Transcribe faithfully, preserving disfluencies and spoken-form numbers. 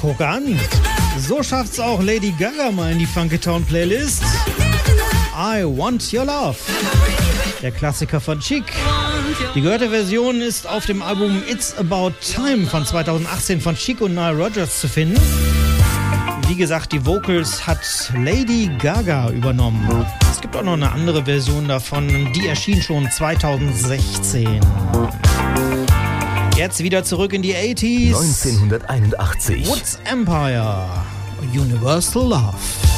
Guck an. So schafft's auch Lady Gaga mal in die Funky-Town Playlist. I Want Your Love. Der Klassiker von Chic. Die gehörte Version ist auf dem Album It's About Time von zweitausendachtzehn von Chic und Nile Rodgers zu finden. Wie gesagt, die Vocals hat Lady Gaga übernommen. Es gibt auch noch eine andere Version davon, die erschien schon zweitausendsechzehn. Jetzt wieder zurück in die achtziger. neunzehnhunderteinundachtzig. Woods Empire. Universal Love.